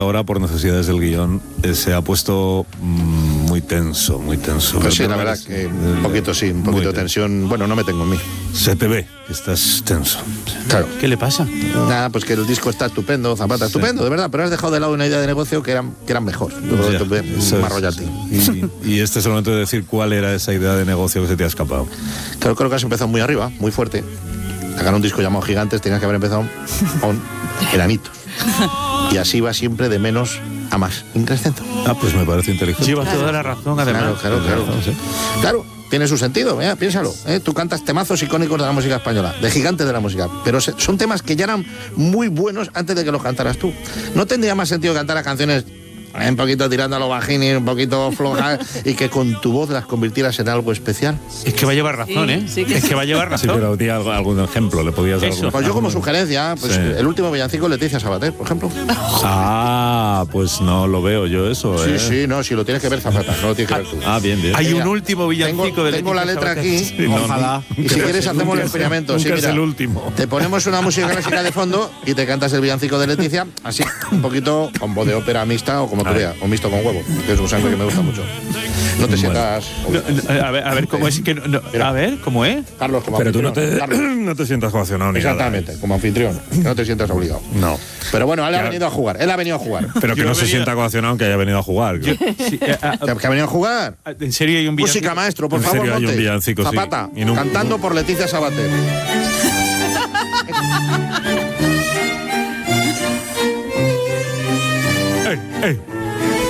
Ahora, por necesidades del guión, se ha puesto muy tenso, muy tenso. Pues sí, la verdad que un poquito de tensión. Bueno, no me tengo en mí. Se te ve que estás tenso. Claro. ¿Qué le pasa? Nada, pues que el disco está estupendo, Zapata, estupendo, de verdad, pero has dejado de lado una idea de negocio que eran mejor. Más royalty. Y este es el momento de decir cuál era esa idea de negocio que se te ha escapado. Claro, creo que has empezado muy arriba, muy fuerte. Sacar un disco llamado Gigantes, tenías que haber empezado con Enanitos. Y así va siempre de menos a más, increscendo. Pues me parece inteligente. Llevas toda la razón, además. Claro, tiene su sentido, piénsalo. Tú cantas temazos icónicos de la música española, de gigantes de la música, pero son temas que ya eran muy buenos antes de que los cantaras tú. ¿No tendría más sentido cantar a canciones un poquito tirando a lo bajini, un poquito floja, y que con tu voz las convirtieras en algo especial? Es que va a llevar razón, Sí, es que va a llevar razón. Sí, pero di algún ejemplo, le podías dar algún... Pues yo como sugerencia, pues sí. El último villancico, Leticia Sabater, por ejemplo. Pues no lo veo yo eso, Sí, no, si lo tienes que ver, Zapata, no lo tienes que ver tú. Bien. Hay un último villancico de Tengo la letra aquí, Sí, ojalá. Y si quieres hacemos el experimento. Nunca Sí, es el último. Te ponemos una música clásica de fondo y te cantas el villancico de Leticia, así, un poquito con voz de ópera mixta o como tú veas, o mixto con huevo, que es un sangre que me gusta mucho. No te sientas... A ver, ¿cómo es? A ver, ¿cómo es? Carlos, como Pero tú anfitrión. no te sientas coaccionado ni Exactamente, como anfitrión, que no te sientas obligado. No. Pero bueno, él ha venido a jugar, Pero que no se sienta coaccionado aunque haya venido a jugar. ¿Que ha venido a jugar? ¿En serio hay un villancico? Música, maestro, por En favor, serio hay un Montes. villancico, sí. Zapata, Y no- cantando por Leticia Sabater. ¡Ey!